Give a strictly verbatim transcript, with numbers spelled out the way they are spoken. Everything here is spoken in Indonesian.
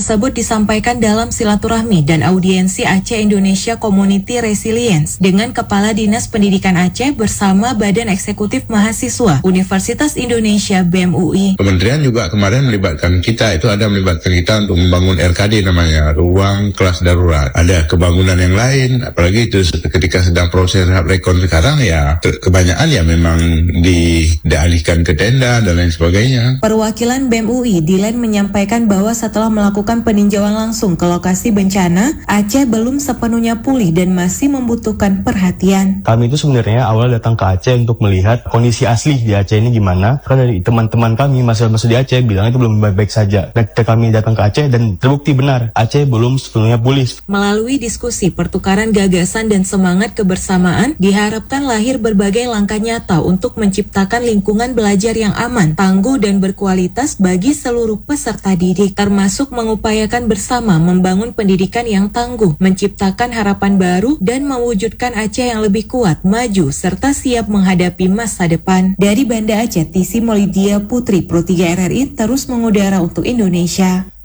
tersebut disampaikan dalam silaturahmi dan audiensi Aceh Indonesia Community Resilience dengan Kepala Dinas Pendidikan Aceh bersama Badan Eksekutif Mahasiswa Universitas Indonesia B E M U I. Kementerian juga kemarin melibatkan kita, itu ada melibatkan kita untuk membangun R K D namanya, ruang kelas darurat. Ada kebangunan yang lain, apalagi itu ketika sedang proses rekon sekarang ya kebanyakan ya memang di, dialihkan ke tenda dan lain sebagainya. Perwakilan B E M U I Dilan menyampaikan bahwa setelah melakukan peninjauan langsung ke lokasi bencana, Aceh belum sepenuhnya pulih dan masih membutuhkan perhatian. Kami itu sebenarnya awal datang ke Aceh untuk melihat kondisi asli di Aceh ini gimana. Kan dari teman-teman kami mahasiswa di Aceh bilang itu belum baik-baik saja. Dan kami datang ke Aceh dan terbukti benar, Aceh belum sepenuhnya pulih. Melalui diskusi, pertukaran gagasan dan semangat kebersamaan, diharapkan lahir berbagai langkah nyata untuk menciptakan lingkungan belajar yang aman, tangguh dan berkualitas bagi seluruh peserta didik, termasuk mengupayakan bersama membangun pendidikan yang tangguh, menciptakan harapan baru dan mewujudkan Aceh yang lebih kuat, maju, serta siap menghadapi masa depan. Dari Banda Aceh, Tisi Molidia Putri Pro tiga R R I terus mengudara untuk Indonesia.